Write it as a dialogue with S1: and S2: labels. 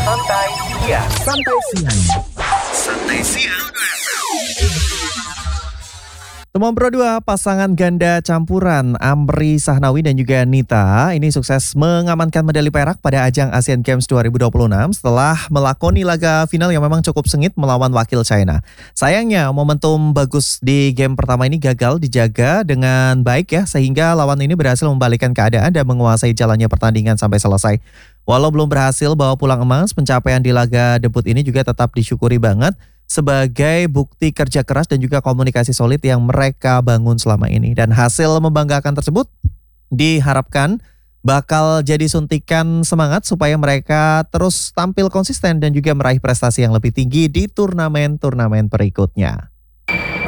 S1: Santai siang. Temuan Pro 2, pasangan ganda campuran Amri Sahnawi dan juga Nita ini sukses mengamankan medali perak pada ajang Asian Games 2026 setelah melakoni laga final yang memang cukup sengit melawan wakil China. Sayangnya momentum bagus di game pertama ini gagal dijaga dengan baik ya, sehingga lawan ini berhasil membalikkan keadaan dan menguasai jalannya pertandingan sampai selesai. Walau belum berhasil bawa pulang emas, pencapaian di laga debut ini juga tetap disyukuri banget sebagai bukti kerja keras dan juga komunikasi solid yang mereka bangun selama ini. Dan hasil membanggakan tersebut diharapkan bakal jadi suntikan semangat supaya mereka terus tampil konsisten dan juga meraih prestasi yang lebih tinggi di turnamen-turnamen berikutnya.